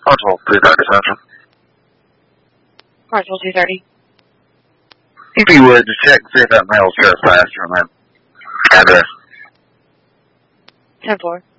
Hartsville 230 Central. Hartsville 230. If you would, just check and see if that mail shows faster on that address. 10-4.